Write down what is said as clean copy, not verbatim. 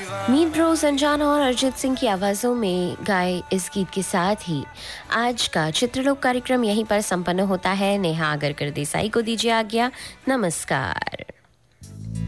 मीत Bros अनजान और अरिजीत सिंह की आवाज़ों में गाए इस गीत के साथ ही आज का चित्रलोक कार्यक्रम यहीं पर संपन्न होता है। नेहा आगरकर देसाई को दीजिए आज्ञा। नमस्कार।